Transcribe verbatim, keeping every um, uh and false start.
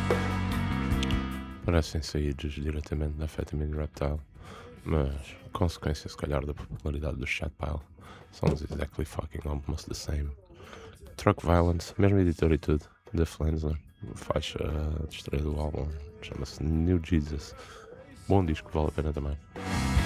Parecem saídos diretamente da Amphetamine Reptile, mas consequência se calhar da popularidade do Chatpile. Sounds exactly fucking almost the same. Truck Violence, mesmo editor e tudo, The Flensler, faixa de estreia do álbum, chama-se New Jesus. Bom disco, vale a pena também.